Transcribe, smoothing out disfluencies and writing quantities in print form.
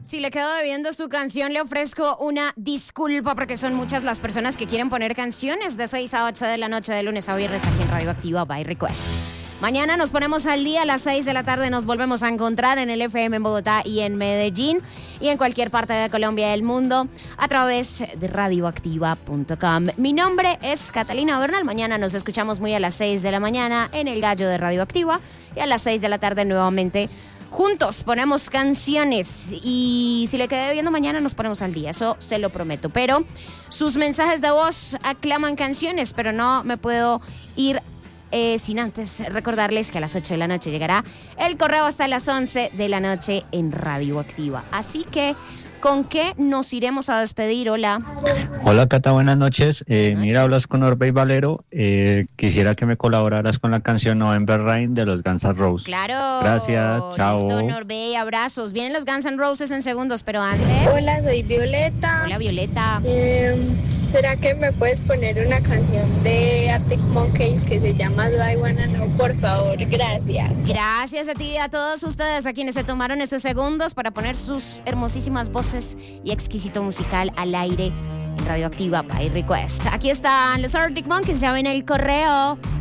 Si le quedo debiendo su canción, le ofrezco una disculpa porque son muchas las personas que quieren poner canciones de 6 a 8 de la noche de lunes a viernes aquí en Radioactiva by Request. Mañana nos ponemos al día a las 6 de la tarde. Nos volvemos a encontrar en el FM en Bogotá y en Medellín y en cualquier parte de Colombia y del mundo a través de radioactiva.com. Mi nombre es Catalina Bernal. Mañana nos escuchamos muy a las 6 de la mañana en el Gallo de Radioactiva y a las 6 de la tarde nuevamente. Juntos ponemos canciones y si le quedé viendo mañana nos ponemos al día, eso se lo prometo. Pero sus mensajes de voz aclaman canciones, pero no me puedo ir sin antes recordarles que a las 8 de la noche llegará el correo hasta las 11 de la noche en Radioactiva. Así que, ¿con qué nos iremos a despedir? Hola. Hola, Cata, buenas noches. Mira, hablas con Orbey Valero. Quisiera que me colaboraras con la canción November Rain de los Guns N' Roses. Claro. Gracias, chao. Listo, Norbey, abrazos. Vienen los Guns N' Roses en segundos, pero antes... Hola, soy Violeta. Hola, Violeta. ¿Será que me puedes poner una canción de Arctic Monkeys que se llama Do I Wanna Know? Por favor, gracias. Gracias a ti y a todos ustedes, a quienes se tomaron esos segundos para poner sus hermosísimas voces y exquisito musical al aire en Radioactiva by Request. Aquí están los Arctic Monkeys, ya ven el correo.